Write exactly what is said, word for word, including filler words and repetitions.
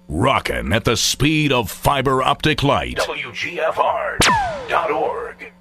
Rockin' at the speed of fiber optic light. W G F R dot org.